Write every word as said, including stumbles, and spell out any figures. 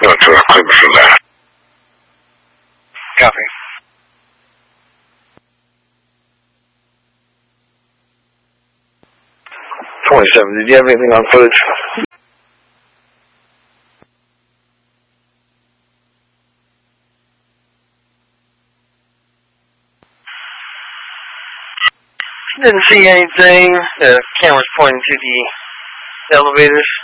Going to a clip from that. Copy. twenty-seven, did you have anything on footage? Didn't see anything. The camera's pointing to the elevators.